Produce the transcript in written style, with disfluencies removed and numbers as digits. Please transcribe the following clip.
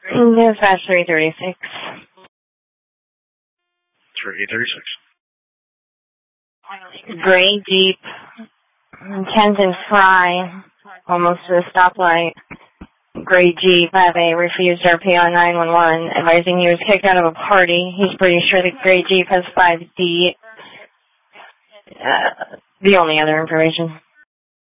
Dispatch 336. 336. Gray Jeep, Kenton Fry, almost to the stoplight. Gray Jeep have a refused RP on 911, advising he was kicked out of a party. He's pretty sure the Gray Jeep has 5D. The only other information.